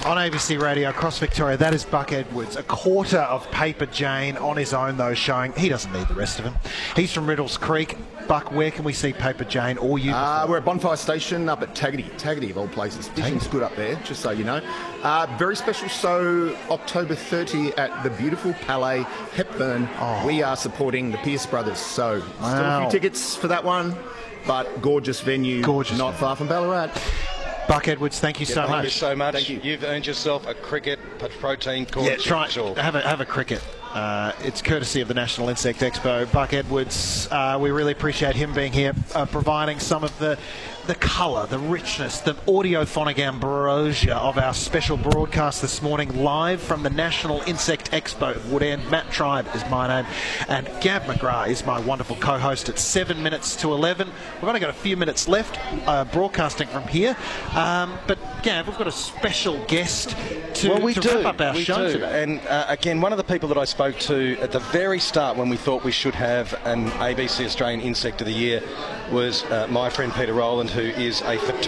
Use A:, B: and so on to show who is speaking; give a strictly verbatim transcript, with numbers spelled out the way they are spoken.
A: On A B C Radio across Victoria, that is Buck Edwards. A quarter of Paper Jane on his own, though, showing he doesn't need the rest of him. He's from Riddles Creek. Buck, where can we see Paper Jane or you?
B: Uh, we're at Bonfire Station up at Taggity, Taggity of all places. Fishing's good up there, just so you know. Uh, very special show, October thirtieth at the beautiful Palais, Hepburn. Oh. We are supporting the Pierce Brothers, so
A: wow.
B: Still a few tickets for that one, but gorgeous venue,
A: gorgeous
B: not
A: venue.
B: far from Ballarat.
A: Buck Edwards, thank you
C: yeah,
A: so
C: thank
A: much.
C: Thank you so much.
B: Thank you.
C: You've earned yourself a cricket protein corn.
A: Yeah, try
C: sure.
A: have a have a cricket. Uh, it's courtesy of the National Insect Expo. Buck Edwards, uh, we really appreciate him being here, uh, providing some of the the colour, the richness, the audiophonic ambrosia of our special broadcast this morning, live from the National Insect Expo at Woodend. Matt Tribe is my name, and Gav McGrath is my wonderful co-host at seven minutes to eleven. We've only got a few minutes left uh, broadcasting from here, um, but Gav, we've got a special guest to,
C: well, we
A: to
C: do.
A: wrap up our
C: we
A: show
C: do.
A: today.
C: And uh, again, one of the people that I spoke to at the very start when we thought we should have an A B C Australian Insect of the Year was uh, my friend Peter Rowland, who is a photographer.